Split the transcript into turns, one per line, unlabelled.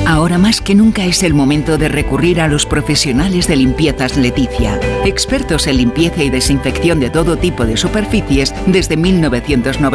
Ahora más que nunca es el momento de recurrir a los profesionales de Limpiezas Leticia, expertos en limpieza y desinfección de todo tipo de superficies desde 1990.